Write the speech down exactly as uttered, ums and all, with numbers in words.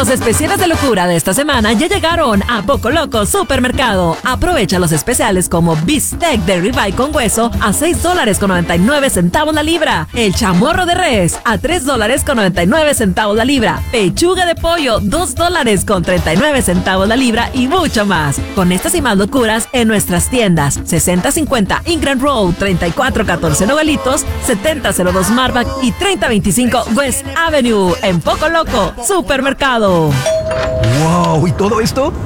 Los especiales de locura de esta semana ya llegaron a Poco Loco Supermercado. Aprovecha los especiales como bistec de ribeye con hueso a seis dólares con noventa y nueve centavos la libra. El chamorro de res a tres dólares con noventa y nueve centavos la libra. Pechuga de pollo, dos dólares con treinta y nueve centavos la libra y mucho más. Con estas y más locuras en nuestras tiendas. sesenta cincuenta Ingram Road, treinta y cuatro catorce Nogalitos, setenta cero dos Marback y treinta veinticinco West Avenue en Poco Loco Supermercado. ¡Wow! ¿Y todo esto?